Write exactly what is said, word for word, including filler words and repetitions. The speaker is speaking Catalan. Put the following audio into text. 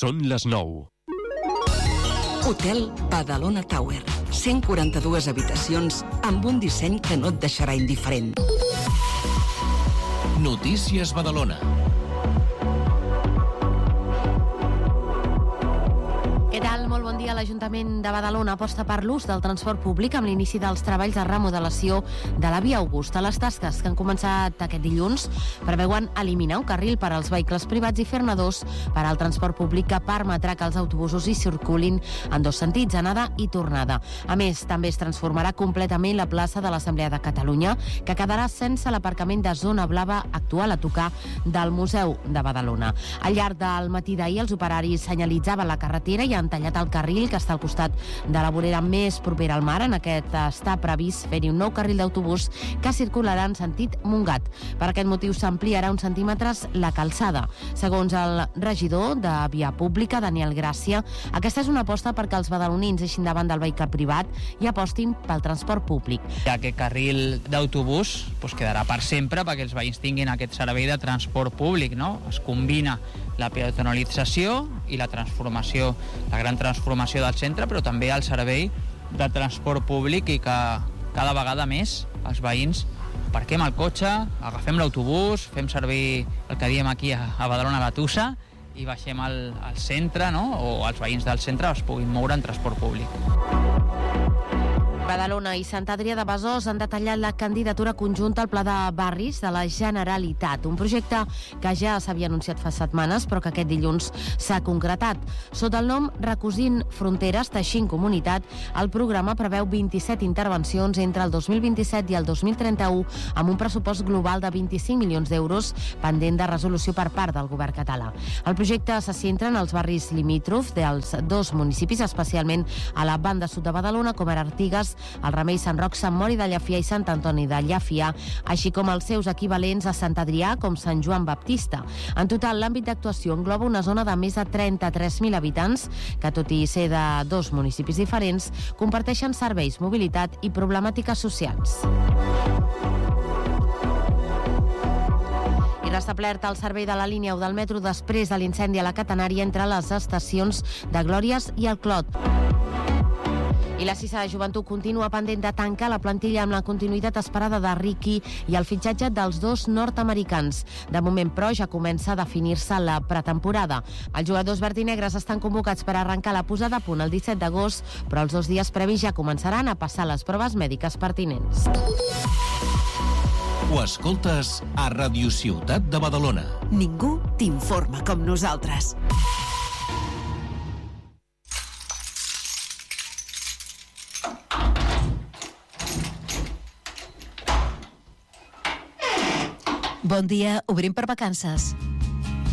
Són les nou. Hotel Badalona Tower. cent quaranta-dues habitacions amb un disseny que no et deixarà indiferent. Notícies Badalona. Què tal? Molt bon dia. L'Ajuntament de Badalona aposta per l'ús del transport públic amb l'inici dels treballs de remodelació de la Via Augusta. Les tasques que han començat aquest dilluns preveuen eliminar un carril per als vehicles privats i fer-ne dos per al transport públic, que permetrà que els autobusos hi circulin en dos sentits, anada i tornada. A més, també es transformarà completament la plaça de l'Assemblea de Catalunya, que quedarà sense l'aparcament de zona blava actual a tocar del Museu de Badalona. Al llarg del matí d'ahir, els operaris senyalitzaven la carretera i han tallat el carril que està al costat de la vorera més propera al mar. En aquest està previst fer-hi un nou carril d'autobús que circularà en sentit Montgat. Per aquest motiu s'ampliarà uns centímetres la calçada. Segons el regidor de Via Pública, Daniel Gràcia, aquesta és una aposta perquè els badalonins deixin davant del vehicle privat i apostin pel transport públic. Aquest carril d'autobús pues, quedarà per sempre perquè els veïns tinguin aquest servei de transport públic, no? Es combina la peatonalització i la transformació, la gran transformació del centre, però també el servei de transport públic, i que cada vegada més els veïns aparquem el cotxe, agafem l'autobús, fem servir el que diem aquí a Badalona la Tussa i baixem al, al centre, no? O els veïns del centre es puguin moure en transport públic. Badalona i Sant Adrià de Besòs han detallat la candidatura conjunta al Pla de Barris de la Generalitat, un projecte que ja s'havia anunciat fa setmanes però que aquest dilluns s'ha concretat. Sota el nom Recosint Fronteres, Teixint Comunitat, el programa preveu vint-i-set intervencions entre el dos mil vint-i-set i el dos mil trenta-u amb un pressupost global de vint-i-cinc milions d'euros pendent de resolució per part del govern català. El projecte se centra en els barris limítrofs dels dos municipis, especialment a la banda sud de Badalona, com ara Artigues, el Remei, Sant Roc, Sant Mori de Llafià i Sant Antoni de Llafià, així com els seus equivalents a Sant Adrià, com Sant Joan Baptista. En total, l'àmbit d'actuació engloba una zona de més de trenta-tres mil habitants que, tot i ser de dos municipis diferents, comparteixen serveis, mobilitat i problemàtiques socials. I restablert el servei de la línia u del metro després de l'incendi a la Catenària entre les estacions de Glòries i el Clot. I la Cissa de Joventut continua pendent de tancar la plantilla amb la continuïtat esperada de Riqui i el fitxatge dels dos nord-americans. De moment, però, ja comença a definir-se la pretemporada. Els jugadors verd i negres estan convocats per arrencar la posada a punt el disset d'agost, però els dos dies previs ja començaran a passar les proves mèdiques pertinents. Ho escoltes a Ràdio Ciutat de Badalona. Ningú t'informa com nosaltres. Bon dia, obrim per vacances.